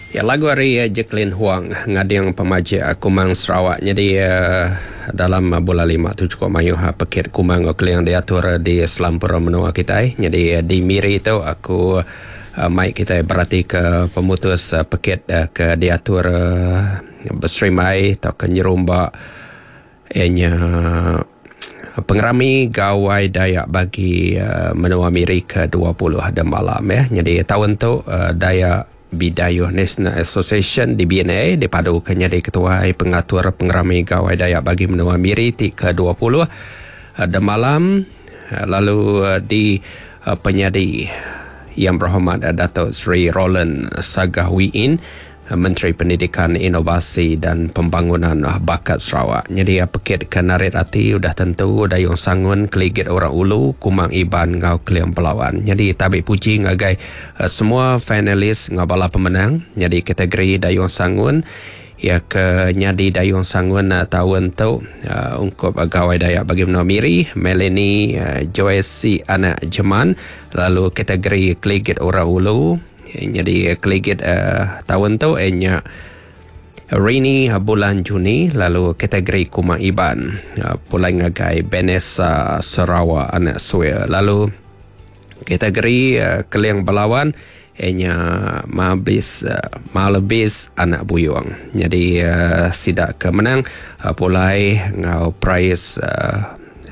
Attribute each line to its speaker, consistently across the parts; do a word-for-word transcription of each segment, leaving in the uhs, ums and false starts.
Speaker 1: Ya, lagu hari uh, Jacqueline Huang ngading pemaja Kumang Sarawak. Jadi uh, dalam uh, bulan lima tu cukup mayuh uh, pekit Kumang aku yang diatur di selampur menua kita. Jadi uh, di Miri tu aku uh, mai kita berarti ke pemutus uh, pekit uh, ke diatur uh, berserimai atau ke nyerumba enya pengerami gawai Dayak bagi uh, menua Miri ke dua puluh ada malam ya. Jadi tahun tu uh, Dayak Bidayuh National Association di B N A dipadukan jadi ketua pengatur pengerami gawai Dayak bagi menua Miri ke dua puluh ada malam. Lalu uh, di uh, penyadi yang berhormat uh, Datuk Seri Roland Sagahwiin, Menteri Pendidikan, Inovasi dan Pembangunan Bakat Sarawak. Jadi pekit ke narit hati udah tentu dayung sangun keligit orang ulu Kumang Iban ngau kliang pelawan. Jadi tabik puji ngagai uh, semua finalis ngabala pemenang. Jadi kategori dayung sangun ya ke nyadi dayung sangun uh, tahun tu uh, ungkup gawai Dayak bagi menua Miri Melanie uh, Joyce anak Jeman. Lalu kategori keligit orang ulu jadi keligit uh, tahun tu enya Rini uh, bulan Juni. Lalu kategori Kumang Iban uh, pulai ngagai Benesa Sarawak anak Suya. Lalu kategori uh, Keliang Belawan enya Mabis uh, Malebis anak Buyuang. Jadi uh, sidak kemenang uh, pulai ngau prize uh,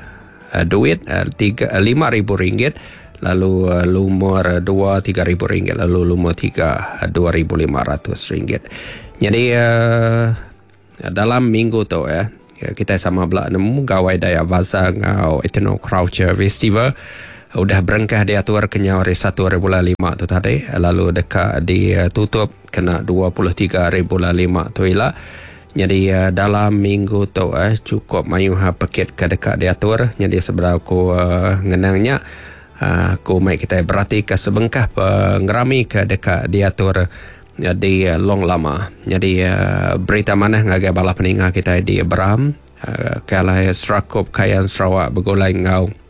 Speaker 1: uh, duit uh, tiga, uh, lima ribu ringgit. Lalu uh, lumur dua tiga ribu ringgit, lalu lumur tiga dua ribu lima ratus ringgit. Jadi uh, dalam minggu tu ya kita sama belak nemu gawai Dayak Vaza ngau Etno Croucher Festival udah berengkah diatur kenyau hari satu hari bulan lima tu tadi. Lalu dekat ditutup kena dua puluh tiga hari bulan lima tu ilah. Jadi uh, dalam minggu tu uh, cukup mayuh pekit ke dekat diatur. Jadi sebenarnya aku uh, ngenangnya Uh, aku mai kita berarti ke sebengkah pengerami ke dekat diatur uh, di uh, Long Lama. Jadi uh, berita mana ngagai bala peninga kita di Beram uh, kalau Serakup Kayan Sarawak bergulai ngau